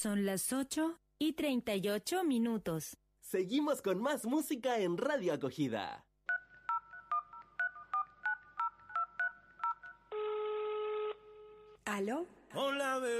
Son las 8:38. Seguimos con más música en Radio Acogida. ¿Aló? Hola, bebé.